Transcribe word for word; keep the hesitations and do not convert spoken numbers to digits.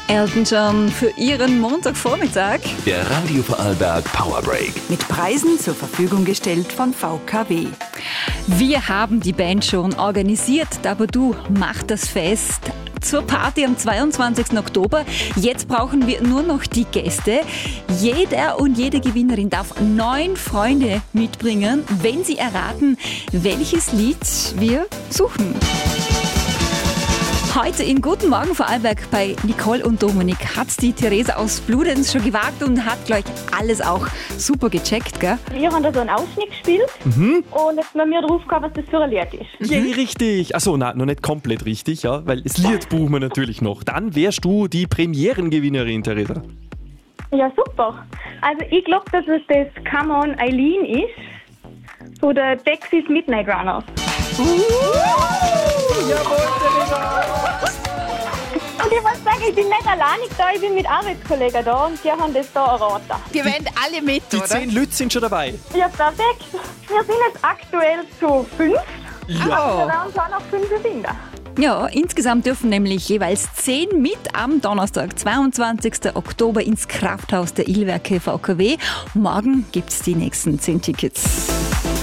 Elton John für Ihren Montagvormittag. Der Radio Vorarlberg Powerbreak. Mit Preisen zur Verfügung gestellt von V K W. Wir haben die Band schon organisiert, aber du mach das fest. Zur Party am zweiundzwanzigsten Oktober. Jetzt brauchen wir nur noch die Gäste. Jeder und jede Gewinnerin darf neun Freunde mitbringen, wenn sie erraten, welches Lied wir suchen. Heute in Guten Morgen Vorarlberg bei Nicole und Dominik hat die Theresa aus Bludenz schon gewagt und hat gleich alles auch super gecheckt, gell? Wir haben da so einen Ausschnitt gespielt Mhm. und jetzt haben wir drauf gehabt, was das für ein Lied ist. Ja, richtig. Achso, na, noch nicht komplett richtig, ja, weil das Lied buchen wir natürlich noch. Dann wärst du die Premierengewinnerin, Theresa. Ja, super. Also ich glaube, dass es das Come On Eileen ist, von der Texas Midnight Runners. Und ich muss sagen, ich bin nicht alleinig da, ich bin mit Arbeitskollegen da und die haben das da erraten. Die wollen alle mit, Die oder? zehn Leute sind schon dabei. Ja, perfekt. Wir sind jetzt aktuell zu fünf. Wir Ja. werden schon noch fünf finden. Ja, insgesamt dürfen nämlich jeweils zehn mit am Donnerstag, zweiundzwanzigsten Oktober ins Krafthaus der Illwerke V K W. Morgen gibt's die nächsten zehn Tickets.